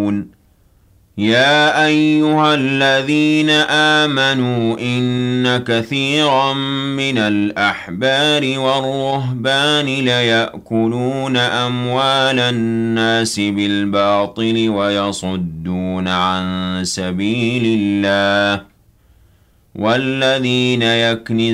يا أيها الذين آمنوا إن كثيرا من الأحبار والرهبان ليأكلون أموال الناس بالباطل ويصدون عن سبيل الله والذين يكنزون